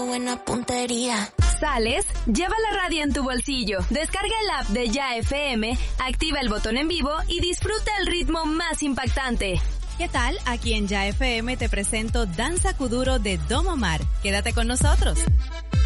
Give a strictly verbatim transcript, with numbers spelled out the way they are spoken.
Buena puntería. ¿Sales? Lleva la radio en tu bolsillo. Descarga el app de Ya F M, activa el botón en vivo y disfruta el ritmo más impactante. ¿Qué tal? Aquí en Ya F M te presento Danza Kuduro de Don Omar. Quédate con nosotros.